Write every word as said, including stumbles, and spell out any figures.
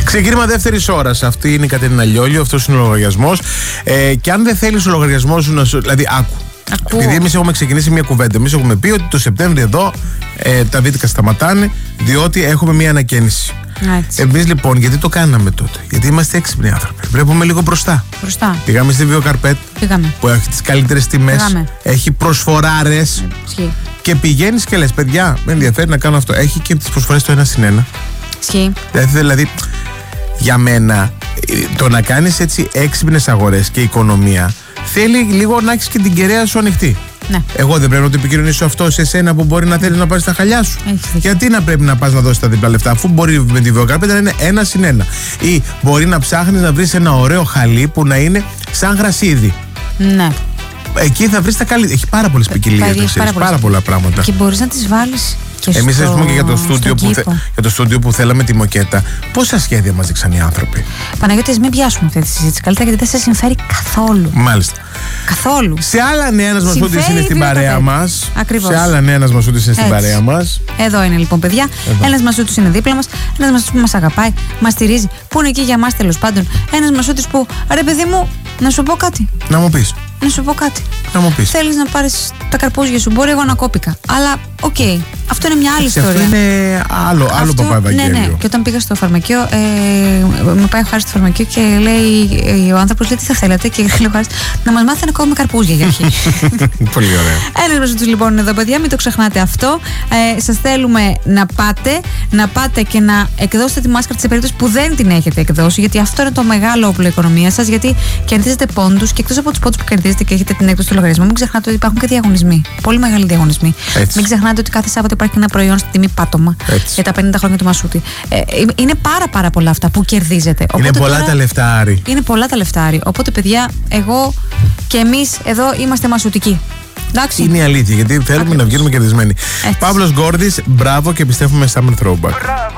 Ξεκίνημα δεύτερης ώρας. Αυτή είναι η Κατερίνα Λιόλιο, αυτός είναι ο λογαριασμός. Ε, και αν δεν θέλεις ο λογαριασμός σου να σου. Δηλαδή, άκου. Ακούω. Επειδή εμείς έχουμε ξεκινήσει μια κουβέντα, εμείς έχουμε πει ότι το Σεπτέμβριο εδώ ε, τα βίντεκα σταματάνε, διότι έχουμε μια ανακαίνιση. Εμείς λοιπόν, γιατί το κάναμε τότε? Γιατί είμαστε έξυπνοι άνθρωποι. Βλέπουμε λίγο μπροστά. Μπροστά. Πήγαμε στη Βιοκαρπέτ, Πήγαμε. που έχει τις καλύτερες τιμές, έχει προσφοράρες. Ισχύει. Και πηγαίνεις και λες, παιδιά, με ενδιαφέρει να κάνω αυτό. Έχει και τις προσφορές το ένα συν ένα. Ισχύει. Δηλαδή, δηλαδή, για μένα, το να κάνεις έτσι έξυπνες αγορές και οικονομία θέλει λίγο να έχεις και την κεραία σου ανοιχτή. Ναι. Εγώ δεν πρέπει να το επικοινωνήσω αυτό σε εσένα που μπορεί να θέλει να πάρει τα χαλιά σου? Έχεις. Γιατί να πρέπει να πας να δώσεις τα διπλά λεφτά, αφού μπορεί με τη Βιοκαρπέτα να είναι ένα συν ένα. Ή μπορεί να ψάχνεις να βρεις ένα ωραίο χαλί που να είναι σαν γρασίδι. Ναι. Εκεί θα βρεις τα καλύτερα. Έχει πάρα πολλές ποικιλίες, πάρα, πάρα πολλά πράγματα. Και μπορείς να τις βάλεις. Εμείς, ας πούμε, και για το, στούντιο που θε, για το στούντιο που θέλαμε τη μοκέτα, πόσα σχέδια μας δείξαν οι άνθρωποι. Παναγιώτη, μην πιάσουμε αυτή τη συζήτηση καλύτερα, γιατί δεν σε συμφέρει καθόλου. Μάλιστα. Καθόλου. Σε άλλα νέα, ένας Μασούτης είναι στην παρέα μας. Ακριβώς. Σε άλλα νέα, ένας Μασούτης είναι στην παρέα μας. Εδώ είναι λοιπόν, παιδιά. Ένας Μασούτης είναι δίπλα μας. Ένας Μασούτης που μας αγαπάει, μας στηρίζει, που είναι εκεί για μας τέλος πάντων. Ένας Μασούτης που, ρε παιδί μου, να σου πω κάτι. Να μου πεις. Να σου πω κάτι. Να μου πεις. Θέλεις να πάρεις τα καρπούζια σου, μπορεί εγώ να κόπηκα. Αλλά, οκ. Okay. Αυτό είναι μια άλλη σε ιστορία. Αυτό είναι άλλο, άλλο παπά Ευαγγέλιο. Ναι, ναι. Και όταν πήγα στο φαρμακείο, ε, με πάει ο Χάρης στο φαρμακείο και λέει ε, ο άνθρωπος, λέει, τι θα θέλατε? Και λέει ο Χάρης, να μας μάθετε να κόβουμε καρπούζια για αρχή. Πολύ ωραία. Ένας Μασούτης λοιπόν είναι εδώ, παιδιά, μην το ξεχνάτε αυτό. Ε, σας θέλουμε να πάτε, να πάτε και να εκδώσετε τη μάσκαρα σε περίπτωση που δεν την έχετε εκδώσει, γιατί αυτό είναι το μεγάλο όπλο οικονομίας σας, γιατί κερδίζετε πόντους και εκτός από τους πόντους που κερδίζετε και έχετε την έκδοση του λογαριασμού, μην ξεχνάτε ότι υπάρχουν και διαγωνισμοί. Πολύ μεγάλοι διαγωνισμοί. Έτσι. Μην ξεχνάτε ότι κάθε Σάββατο υπάρχει ένα προϊόν στη τιμή πάτωμα. Έτσι. Για τα πενήντα χρόνια του Μασούτη. Ε, είναι πάρα πάρα πολλά αυτά που κερδίζετε. Είναι Οπότε πολλά τώρα, τα λεφτά, Άρη. Είναι πολλά τα λεφτά, Άρη. Οπότε, παιδιά, εγώ και εμείς εδώ είμαστε μασουτικοί. Εντάξει. Είναι η αλήθεια, γιατί θέλουμε Ακριβώς. να βγαίνουμε κερδισμένοι. Παύλος Γκόρδης, μπράβο και πιστεύουμε Summer Throwback.